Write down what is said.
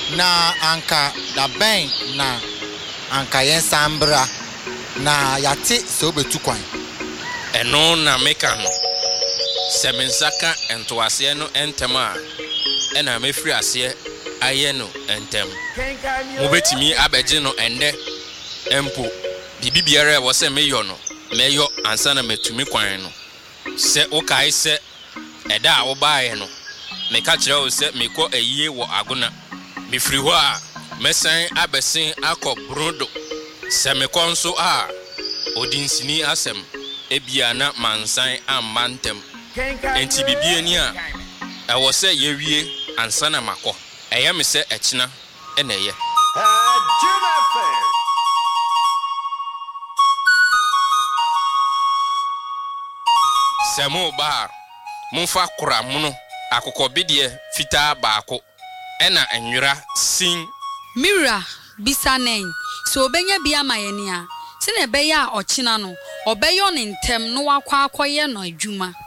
na anka da ben na anka yen sambra na yate so betu kwan eno na meka no se mensaka entoase no entem a ena mefiri ase aye no entem mo betimi abeje no ende empo bibibiara wo se meyo no meyo ansa na metumi kwan no se okai se eda a wo baaye no meka kire wo se mekọ ayie wo agona mefiri ho a mesan abesin akọ brodo se mekọ nso a odinsini asem ebia na mansan amantem enti bibie ni a ewo se yewie ansa na makọ eye me se echina ena ye Semo ba munfa kura muno akokobidie fita baako ena enwura sin mira bisanen so obenya bia mayenia se na ebeya ochina no obeyo ne ntem no wakwa akoye no adwuma